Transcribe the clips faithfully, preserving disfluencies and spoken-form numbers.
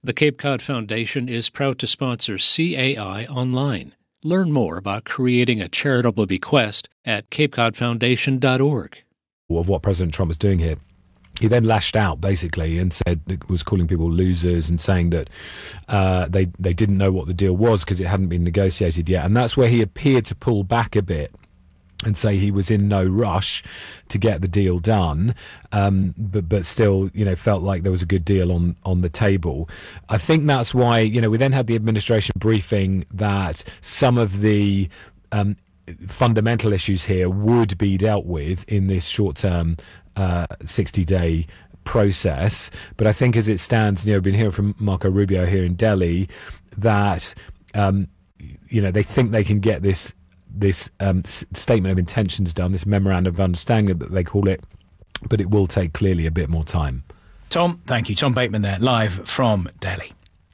The Cape Cod Foundation is proud to sponsor C A I Online. Learn more about creating a charitable bequest at cape cod foundation dot org. Of what President Trump was doing here. He then lashed out, basically, and said, was calling people losers and saying that uh, they, they didn't know what the deal was because it hadn't been negotiated yet. And that's where he appeared to pull back a bit and say he was in no rush to get the deal done, um, but but still, you know, felt like there was a good deal on, on the table. I think that's why, you know, we then had the administration briefing that some of the um, fundamental issues here would be dealt with in this short-term uh, sixty-day process. But I think as it stands, you know, we've been hearing from Marco Rubio here in Delhi that, um, you know, they think they can get this this um, s- statement of intentions done, this memorandum of understanding that they call it, but it will take clearly a bit more time. Tom, thank you. Tom Bateman there, live from Delhi.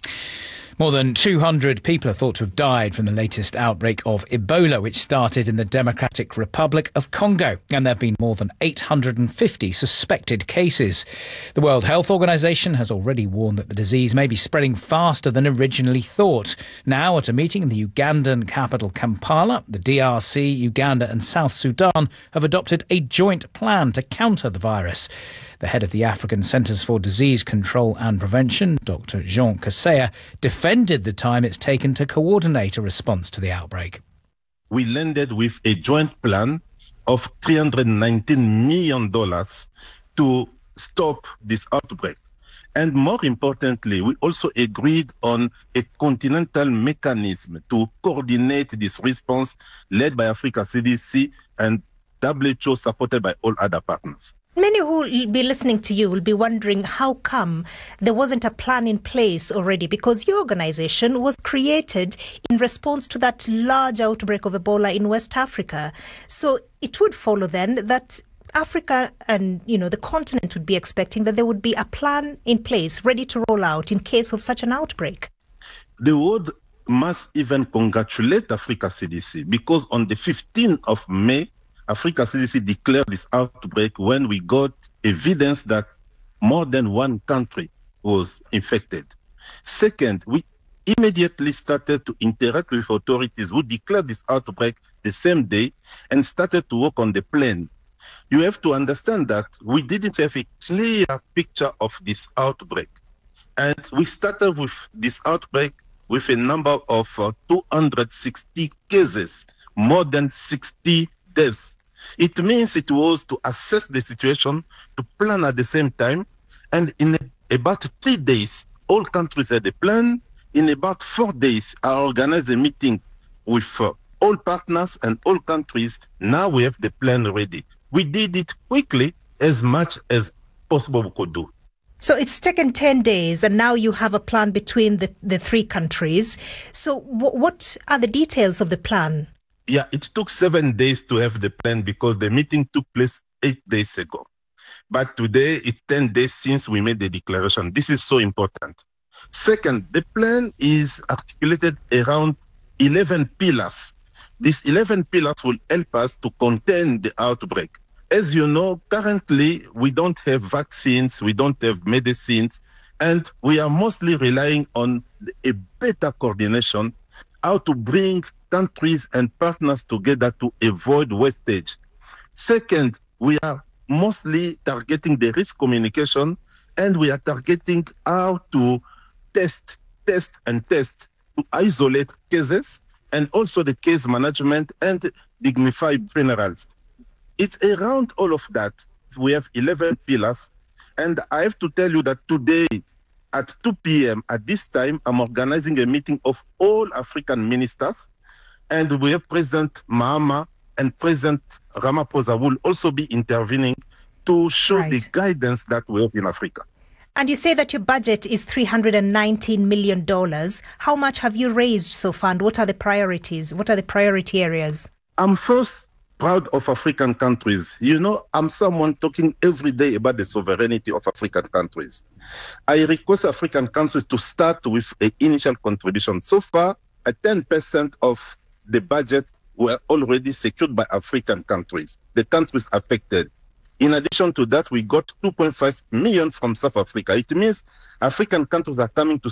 More than two hundred people are thought to have died from the latest outbreak of Ebola, which started in the Democratic Republic of Congo. And there have been more than eight hundred fifty suspected cases. The World Health Organization has already warned that the disease may be spreading faster than originally thought. Now, at a meeting in the Ugandan capital Kampala, the D R C, Uganda and South Sudan have adopted a joint plan to counter the virus. The head of the African Centres for Disease Control and Prevention, Doctor Jean Kaseya, defended the time it's taken to coordinate a response to the outbreak. We landed with a joint plan of three hundred nineteen million dollars to stop this outbreak. And more importantly, we also agreed on a continental mechanism to coordinate this response led by Africa C D C and W H O supported by all other partners. Many who will be listening to you will be wondering how come there wasn't a plan in place already, because your organization was created in response to that large outbreak of Ebola in West Africa. So it would follow then that Africa and, you know, the continent would be expecting that there would be a plan in place ready to roll out in case of such an outbreak. The world must even congratulate Africa C D C because on the fifteenth of May, Africa C D C declared this outbreak when we got evidence that more than one country was infected. Second, we immediately started to interact with authorities who declared this outbreak the same day and started to work on the plan. You have to understand that we didn't have a clear picture of this outbreak. And we started with this outbreak with a number of uh, two hundred sixty cases, more than sixty deaths. It means it was to assess the situation, to plan at the same time, and in a, about three days, all countries had a plan. In about four days, I organized a meeting with uh, all partners and all countries. Now we have the plan ready. We did it quickly, as much as possible we could do. So it's taken ten days, and now you have a plan between the, the three countries. So w- what are the details of the plan? Yeah, it took seven days to have the plan because the meeting took place eight days ago. But today, it's ten days since we made the declaration. This is so important. Second, the plan is articulated around eleven pillars. These eleven pillars will help us to contain the outbreak. As you know, currently, we don't have vaccines, we don't have medicines, and we are mostly relying on a better coordination, how to bring countries and partners together to avoid wastage. Second, we are mostly targeting the risk communication, and we are targeting how to test, test, and test to isolate cases, and also the case management and dignified funerals. It's around all of that. We have eleven pillars, and I have to tell you that today at two p.m. at this time, I'm organizing a meeting of all African ministers. And we have President Mahama and President Ramaphosa will also be intervening to show right. the guidance that we have in Africa. And you say that your budget is three hundred nineteen million dollars. How much have you raised so far, and what are the priorities? What are the priority areas? I'm first proud of African countries. You know, I'm someone talking every day about the sovereignty of African countries. I request African countries to start with an initial contribution. So far, at ten percent of the budget were already secured by African countries, the countries affected. In addition to that, we got two point five million from South Africa. It means African countries are coming to